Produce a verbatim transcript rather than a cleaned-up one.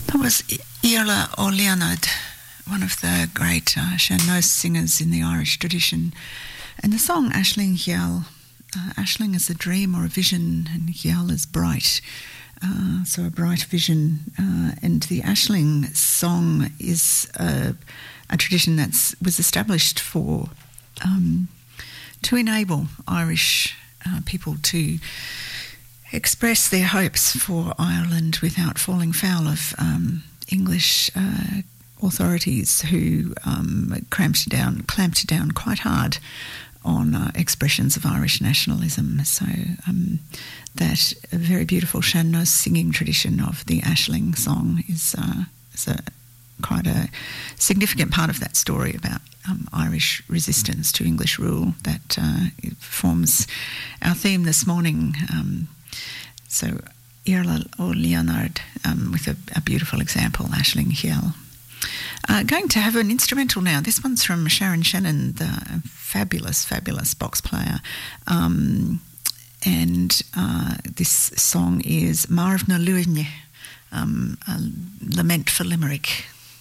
That was Iarla Ó Leonard, one of the great uh, sean-nós singers in the Irish tradition. And the song Aisling Gheal, uh, Aisling is a dream or a vision, and Gheal is bright. Uh, so a bright vision. Uh, and the Aisling song is a, a tradition that was established for um, to enable Irish uh, people to express their hopes for Ireland without falling foul of um, English uh, authorities who um, clamped down, clamped down quite hard on uh, expressions of Irish nationalism. So um, that very beautiful sean-nós singing tradition of the Aisling song is, uh, is a, quite a significant part of that story about um, Irish resistance to English rule that uh, forms our theme this morning. Um, So, Iarla Ó Leonard um, with a, a beautiful example, Aisling Gheal. Uh, going to have an instrumental now. This one's from Sharon Shannon, the fabulous, fabulous box player. Um, and uh, this song is Marv na Luine, um, a lament for Limerick.